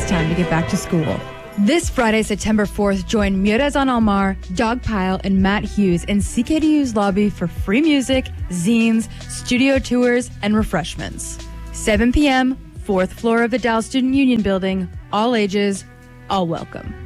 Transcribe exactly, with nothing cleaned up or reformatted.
it's time to get back to school. This Friday, September fourth, join Mirazan Almar, Dogpile, and Matt Hughes in C K D U's lobby for free music, zines, studio tours, and refreshments. seven p.m., fourth floor of the Dow Student Union building, all ages, all welcome.